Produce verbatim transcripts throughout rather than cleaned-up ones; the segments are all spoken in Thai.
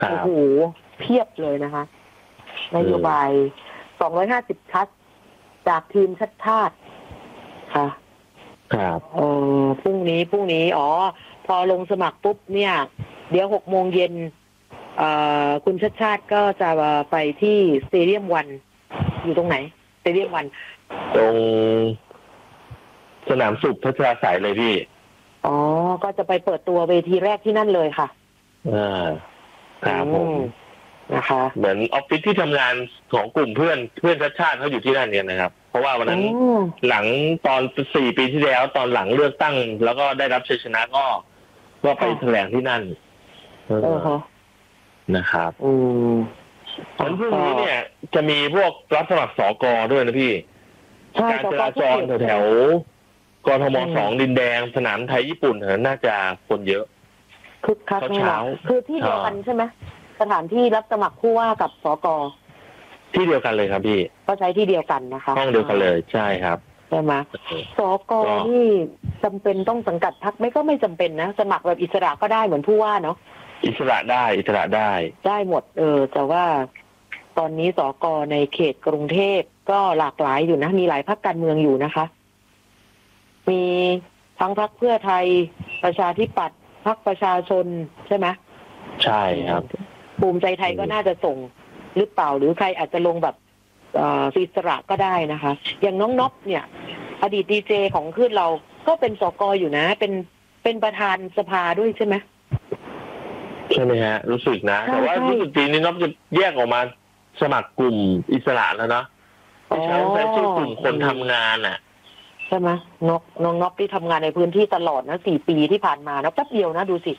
โอ้โหเพียบเลยนะคะนโยบายสองร้อยห้าสิบทัศจากทีมชาติชาติค่ะครับเออพรุ่งนี้พรุ่งนี้อ๋อพอลงสมัครปุ๊บเนี่ยเดี๋ยวหกโมงเย็นคุณชาติชาติก็จะไปที่สเตเดียมวันอยู่ตรงไหนสเตเดียมวันตรงสนามสุขพัชราสายเลยพี่อ๋อก็จะไปเปิดตัวเวทีแรกที่นั่นเลยค่ะอ่าครับผมนะคะเหมือนออฟฟิศที่ทำงานของกลุ่มเพื่อนเพื่อนชาติชาติเขาอยู่ที่นั่นเนี่ยนะครับเพราะว่าวันนั้นหลังตอนสี่ปีที่แล้วตอนหลังเลือกตั้งแล้วก็ได้รับชัยชนะก็ก็ไปแถลงที่นั่นเออนะครับอืมวันพรุ่งนี้เนี่ยจะมีพวกรับสมัครสกด้วยนะพี่การจราจรแถวๆกทมสองดินแดงสนามไทยญี่ปุ่นน่าจะคนเยอะคึกคักเช้าคือที่เดียวกันใช่ไหมสถานที่รับสมัครผู้ว่ากับสกที่เดียวกันเลยครับพี่ก็ใช้ที่เดียวกันนะคะห้องเดียวกันเลยใช่ครับใช่ไหมสกนี่จำเป็นต้องสังกัดพรรคไม่ก็ไม่จำเป็นนะสมัครแบบอิสระก็ได้เหมือนผู้ว่าเนาะอิสระได้อิสระได้ได้หมดเออแต่ว่าตอนนี้สกในเขตกรุงเทพก็หลากหลายอยู่นะมีหลายพรรคการเมืองอยู่นะคะมีทั้งพรรคเพื่อไทยประชาธิปัตย์พรรคประชาชนใช่ไหมใช่ครับภูมิใจไทยก็น่าจะส่งหรือเปล่าหรือใครอาจจะลงแบบอิสระก็ได้นะคะอย่างน้องนบเนี่ยอดีตดีเจของคลื่นเราก็เป็นสกอยู่นะเป็นเป็นประธานสภาด้วยใช่ไหมใช่ไหมฮะรู้สึกนะแต่ว่ารู้สึกปีนี้นบจะแยกออกมาสมัครกลุ่มอิสระแล้วเนาะไม่ใช่ใช้ชื่อกลุ่มคนทำงานอ่ะใช่ไหมนกน้องนบที่ทำงานในพื้นที่ตลอดนะสี่ปีที่ผ่านมานะแป๊บเดียวนะดูสิ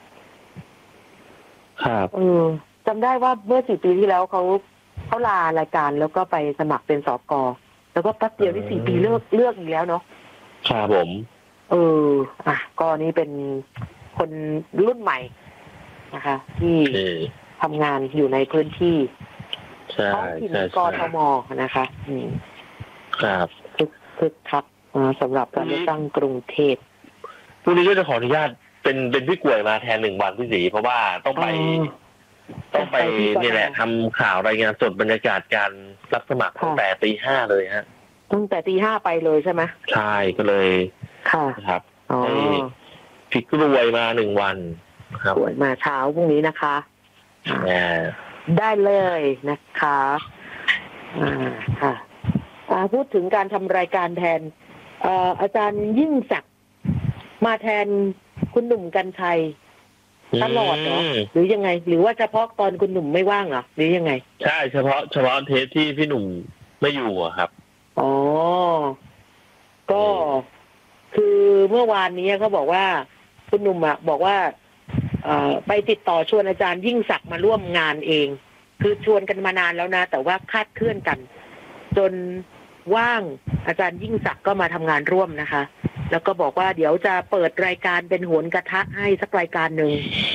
ครับเออจำได้ว่าเมื่อสี่ปีที่แล้วเขาเขาลารายการแล้วก็ไปสมัครเป็นสกแล้วก็แป๊บเดียวที่สี่ปีเลือกเลือกอีกแล้วเนาะครับผมเอออ่ะก็นี่เป็นคนรุ่นใหม่นะคะที่ทำงานอยู่ในพื้นที่ท้องถิ่นกทมนะคะอืมครับคึกคึกคักสำหรับการเลือกตั้งกรุงเทพพรุ่งนี้ก็จะขออนุญาตเป็นเป็นพี่กล้วยมาแทนหนึ่งวันพี่ศรีเพราะว่าต้องไปต้องไปนี่แหละทำข่าวรายงานสดบรรยากาศการรับสมัครตั้งแต่ตีห้าเลยฮะตั้งแต่ตีห้าไปเลยใช่ไหมใช่ก็เลยค่ะครับให้พี่กล้วยมาหนึ่งวันครับกล้วยมาเช้าพรุ่งนี้นะคะได้เลยนะคะอ่าค่ะพูดถึงการทำรายการแทนอาจารย์ยิ่งศักดิ์มาแทนคุณหนุ่มกรรชัยตลอดเหรอหรือยังไงหรือว่าเฉพาะตอนคุณหนุ่มไม่ว่างเหรอหรือยังไงใช่เฉพาะเฉพาะเทปที่พี่หนุ่มไม่อยู่อะครับอ๋อก็คือเมื่อวานนี้เขาบอกว่าคุณหนุ่มอะบอกว่าไปติดต่อชวนอาจารย์ยิ่งศักดิ์มาร่วมงานเองคือชวนกันมานานแล้วนะแต่ว่าคลาดเคลื่อนกันจนว่างอาจารย์ยิ่งศักดิ์ก็มาทำงานร่วมนะคะแล้วก็บอกว่าเดี๋ยวจะเปิดรายการเป็นโหนกระทะให้สักรายการหนึ่ง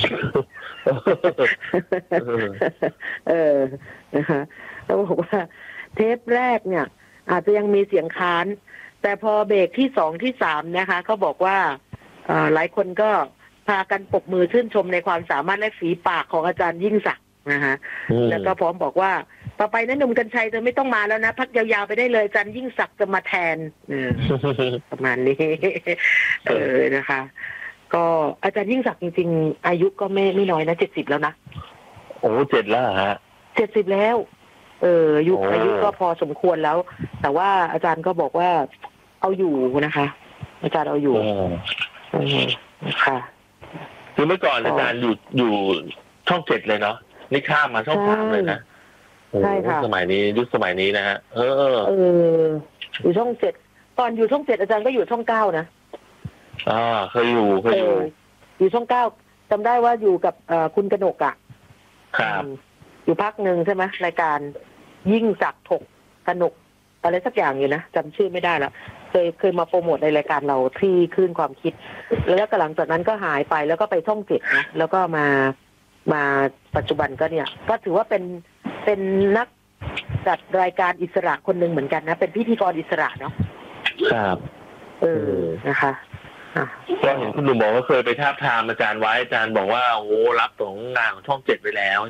เออนะคะแล้วบอกว่าเทปแรกเนี่ยอาจจะยังมีเสียงค้านแต่พอเบรกที่สองที่สามนะคะเขาบอกว่าหลายคนก็พากันปรบมือชื่นชมในความสามารถและฝีปากของอาจารย์ยิ่งศักดิ์นะคะแล้วก็พร้อมบอกว่าต่อไปนั้นหนุ่มกรรชัยจะไม่ต้องมาแล้วนะพักยาวๆไปได้เลยอาจารย์ยิ่งศักดิ์จะมาแทนประมาณนี้เออนะคะ ก็อาจารย์ยิ่งศักดิ์จริงๆอายุก็ไม่ไม่น้อยนะเจ็ดสิบแล้วนะโอ้เจ็ดแล้วฮะเจ็ดสิบแล้วเอออายุอายุก็พอสมควรแล้วแต่ว่าอาจารย์ก็บอกว่าเอาอยู่นะคะอาจารย์เอาอยู่ค่ะคือเมื่อก่อนอาจารย์อยู่อยู่ช่องเจ็ดเลยเนาะนี่ข้ามมาช่องสามเลยนะใช่ค่ะสมัยนี้ยุคสมัยนี้นะฮะเออเอออยู่ช่องเจ็ดตอนอยู่ช่องเจ็ดอาจารย์ก็อยู่ช่องเก้านะอ่าเคยอยู่เคยอยู่อยู่ช่องเก้าจำได้ว่าอยู่กับคุณกนกอ่ะครับอยู่พักหนึ่งใช่ไหมรายการยิ่งศักดิ์ถกกนกอะไรสักอย่างอยู่นะจำชื่อไม่ได้แล้วเคยเคยมาโปรโมทในรายการเราที่คลื่นความคิดแล้วก็หลังจากนั้นก็หายไปแล้วก็ไปช่องเจ็ดนะแล้วก็มามาปัจจุบันก็เนี่ยก็ถือว่าเป็นเป็นนักจัดรายการอิสระคนหนึ่งเหมือนกันนะเป็นพิธีกรอิสระเนาะครับเออนะคะค่ะก็เห็นคุณหนุ่มบอกว่าเคยไปทาบทามอาจารย์ไว้อาจารย์บอกว่าโอ้รับของงานของช่องเจ็ดไปแล้ว